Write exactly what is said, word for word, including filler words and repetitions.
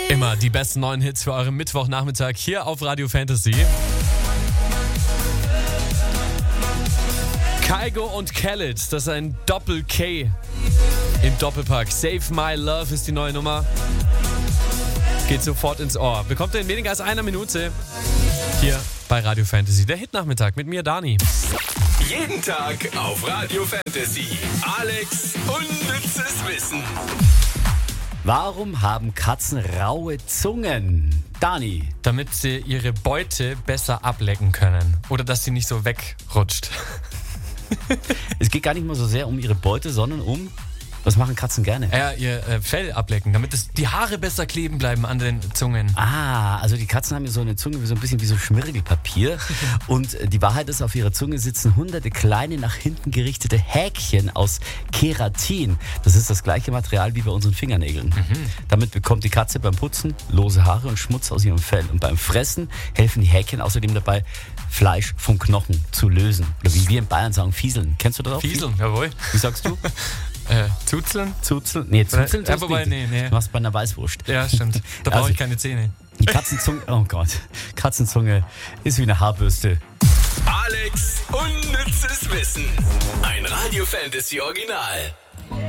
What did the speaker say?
Immer die besten neuen Hits für euren Mittwochnachmittag hier auf Radio Fantasy. Kygo und Khaled, das ist ein Doppel-K im Doppelpack. Save My Love ist die neue Nummer. Geht sofort ins Ohr. Bekommt ihr in weniger als einer Minute hier bei Radio Fantasy. Der Hitnachmittag mit mir, Dani. Jeden Tag auf Radio Fantasy. Alex unnützes Wissen. Warum haben Katzen raue Zungen? Dani. Damit sie ihre Beute besser ablecken können. Oder dass sie nicht so wegrutscht. Es geht gar nicht mal so sehr um ihre Beute, sondern um... Was machen Katzen gerne? Ja, ihr äh, Fell ablecken, damit es, die Haare besser kleben bleiben an den Zungen. Ah, also die Katzen haben ja so eine Zunge wie so ein bisschen wie so Schmirgelpapier. Und die Wahrheit ist, auf ihrer Zunge sitzen hunderte kleine nach hinten gerichtete Häkchen aus Keratin. Das ist das gleiche Material wie bei unseren Fingernägeln. Mhm. Damit bekommt die Katze beim Putzen lose Haare und Schmutz aus ihrem Fell. Und beim Fressen helfen die Häkchen außerdem dabei, Fleisch vom Knochen zu lösen. Oder wie wir in Bayern sagen, fieseln. Kennst du das auch? Fieseln, jawohl. Wie sagst du? Äh, Zuzeln? Zuzeln? Nee, Zuzeln ja, wobei, nee, nee. Du machst bei einer Weißwurst. Ja, stimmt. Da brauche also, ich keine Zähne. Die Katzenzunge, oh Gott, Katzenzunge ist wie eine Haarbürste. Alex unnützes Wissen. Ein Radio Fantasy Original.